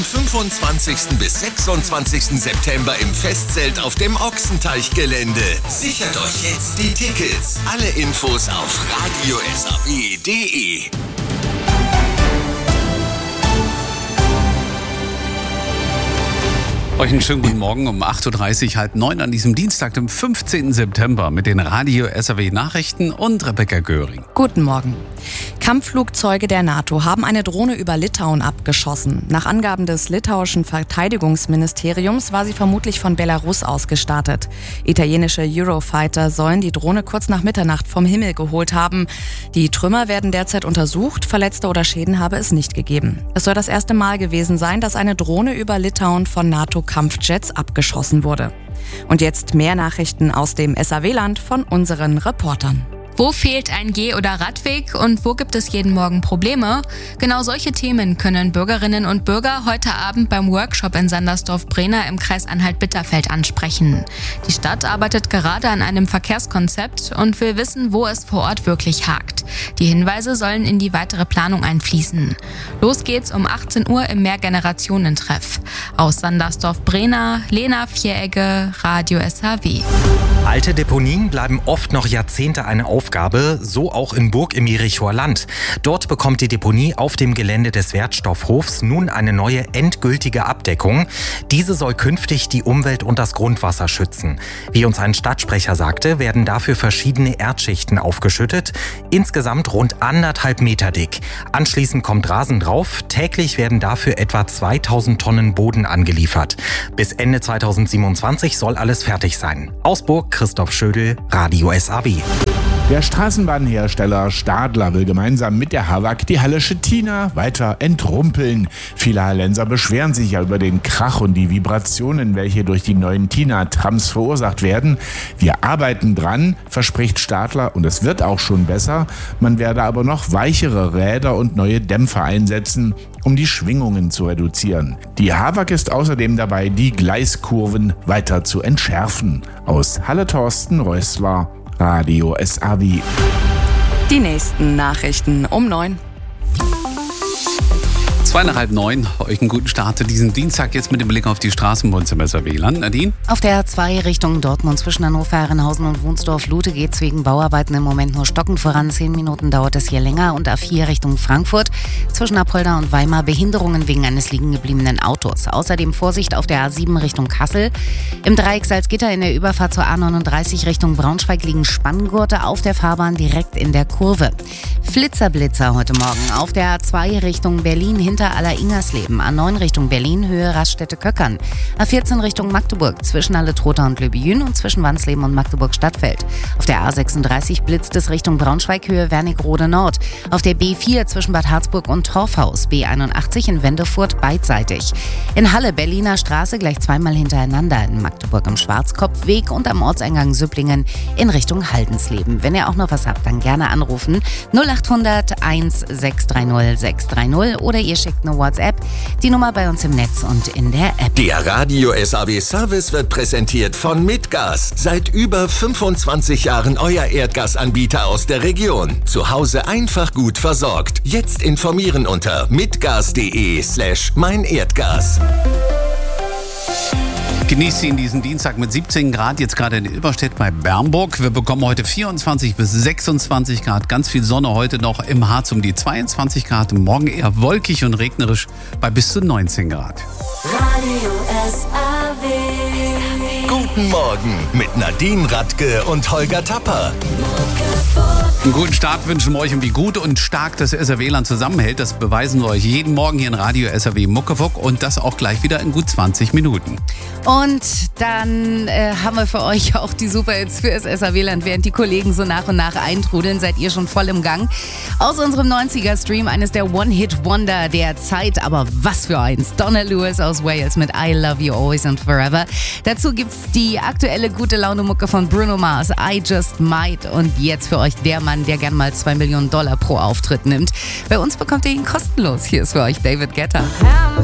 25. bis 26. September im Festzelt auf dem Ochsenteichgelände. Sichert euch jetzt die Tickets. Alle Infos auf radiosaw.de. Euch einen schönen guten Morgen um 8.30 Uhr, 8:30 an diesem Dienstag, dem 15. September mit den Radio SAW Nachrichten und Rebecca Göring. Guten Morgen. Kampfflugzeuge der NATO haben eine Drohne über Litauen abgeschossen. Nach Angaben des litauischen Verteidigungsministeriums war sie vermutlich von Belarus aus gestartet. Italienische Eurofighter sollen die Drohne kurz nach Mitternacht vom Himmel geholt haben. Die Trümmer werden derzeit untersucht, Verletzte oder Schäden habe es nicht gegeben. Es soll das erste Mal gewesen sein, dass eine Drohne über Litauen von NATO-Kampfjets abgeschossen wurde. Und jetzt mehr Nachrichten aus dem SAW-Land von unseren Reportern. Wo fehlt ein Geh- oder Radweg und wo gibt es jeden Morgen Probleme? Genau solche Themen können Bürgerinnen und Bürger heute Abend beim Workshop in Sandersdorf-Brenner im Kreis Anhalt-Bitterfeld ansprechen. Die Stadt arbeitet gerade an einem Verkehrskonzept und will wissen, wo es vor Ort wirklich hakt. Die Hinweise sollen in die weitere Planung einfließen. Los geht's um 18 Uhr im Mehrgenerationentreff. Aus Sandersdorf-Brenner, Lena Vieregge, Radio SAW. Alte Deponien bleiben oft noch Jahrzehnte eine Aufgabe, so auch in Burg im Jerichoer Land. Dort bekommt die Deponie auf dem Gelände des Wertstoffhofs nun eine neue endgültige Abdeckung. Diese soll künftig die Umwelt und das Grundwasser schützen. Wie uns ein Stadtsprecher sagte, werden dafür verschiedene Erdschichten aufgeschüttet, insgesamt rund 1,5 Meter dick. Anschließend kommt Rasen drauf. Täglich werden dafür etwa 2000 Tonnen Boden angeliefert. Bis Ende 2027 soll alles fertig sein. Aus Burg Christoph Schödel, Radio SAW. Der Straßenbahnhersteller Stadler will gemeinsam mit der HAWAG die Halle Stettiner weiter entrumpeln. Viele Hallenser beschweren sich ja über den Krach und die Vibrationen, welche durch die neuen Tina-Trams verursacht werden. Wir arbeiten dran, verspricht Stadler, und es wird auch schon besser. Man werde aber noch weichere Räder und neue Dämpfer einsetzen, um die Schwingungen zu reduzieren. Die HAWAG ist außerdem dabei, die Gleiskurven weiter zu entschärfen. Aus Halle Thorsten Rössler, Radio SAW. Die nächsten Nachrichten um 9. 8:30, euch einen guten Start zu diesem Dienstag, jetzt mit dem Blick auf die Straßen bei uns im SAW-Land. Nadine? Auf der A2 Richtung Dortmund zwischen Hannover, Herrenhausen und Wunsdorf-Lute geht's wegen Bauarbeiten im Moment nur stockend voran. 10 Minuten dauert es hier länger. Und A4 Richtung Frankfurt zwischen Apolda und Weimar Behinderungen wegen eines liegen gebliebenen Autos. Außerdem Vorsicht auf der A7 Richtung Kassel. Im Dreieck Salzgitter in der Überfahrt zur A39 Richtung Braunschweig liegen Spanngurte auf der Fahrbahn direkt in der Kurve. Blitzer heute Morgen auf der A2 Richtung Berlin hinter Aller-Ingersleben, A9 Richtung Berlin, Höhe Raststätte-Köckern, A14 Richtung Magdeburg, zwischen Halle-Trotha und Löbejün und zwischen Wansleben und Magdeburg-Stadtfeld. Auf der A36 blitzt es Richtung Braunschweig, Höhe Wernigerode Nord. Auf der B4 zwischen Bad Harzburg und Torfhaus, B81 in Wendefurt beidseitig. In Halle Berliner Straße gleich zweimal hintereinander, in Magdeburg im Schwarzkopfweg und am Ortseingang Süpplingen in Richtung Haldensleben. Wenn ihr auch noch was habt, dann gerne anrufen 0800 1630 630 oder ihr schickt eine WhatsApp. Die Nummer bei uns im Netz und in der App. Der Radio SAW Service wird präsentiert von Mitgas. Seit über 25 Jahren euer Erdgasanbieter aus der Region. Zu Hause einfach gut versorgt. Jetzt informieren unter mitgas.de/meinerdgas. Genießt ihn diesen Dienstag mit 17 Grad, jetzt gerade in Ilberstedt bei Bernburg. Wir bekommen heute 24 bis 26 Grad, ganz viel Sonne heute noch, im Harz um die 22 Grad, morgen eher wolkig und regnerisch bei bis zu 19 Grad. Radio SAW. Guten Morgen mit Nadine Radke und Holger Tapper. Einen guten Start wünschen wir euch, und wie gut und stark das SAW-Land zusammenhält, das beweisen wir euch jeden Morgen hier in Radio SAW Muckefuck, und das auch gleich wieder in gut 20 Minuten. Und dann haben wir für euch auch die Super-Hits für das SAW-Land. Während die Kollegen so nach und nach eintrudeln, seid ihr schon voll im Gang. Aus unserem 90er-Stream eines der One-Hit-Wonder der Zeit, aber was für eins. Donna Lewis aus Wales mit I Love You Always and Forever. Dazu gibt's die aktuelle Gute-Laune-Mucke von Bruno Mars, I Just Might. Und jetzt für euch der Mann, der gern mal $2 Millionen pro Auftritt nimmt. Bei uns bekommt ihr ihn kostenlos. Hier ist für euch David Guetta.